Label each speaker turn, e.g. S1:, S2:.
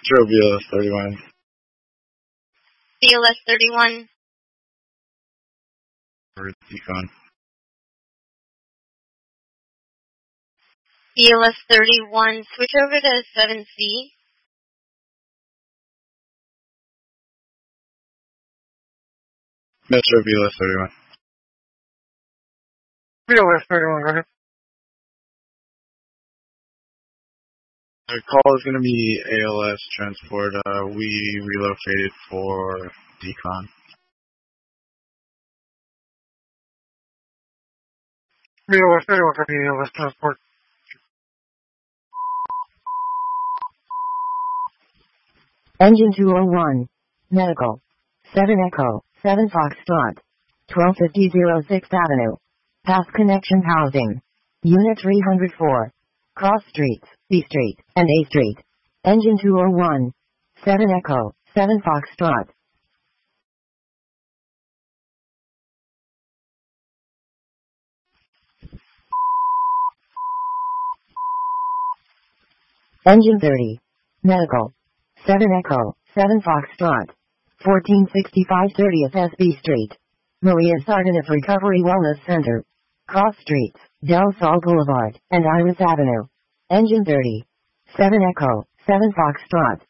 S1: Metro BLS 31.
S2: BLS 31.
S1: For Decon.
S2: BLS 31, switch over to 7C.
S1: Metro BLS 31.
S3: BLS 31, go ahead.
S1: The call is going to be ALS transport. We relocated for Decon.
S3: BLS 31 for BLS transport.
S4: Engine 201. Medical. 7 Echo. 7 Foxtrot. 1250 6th Avenue. Path connection housing. Unit 304. Cross streets, B Street, and A Street. Engine 201. 7 Echo. 7 Foxtrot. Engine 30. Medical. 7 Echo. 7 Foxtrot. 1465 30th SB Street. Maria Sardanif Recovery Wellness Center. Cross Streets, Del Sol Boulevard, and Iris Avenue. Engine 30. 7 Echo. 7 Foxtrot.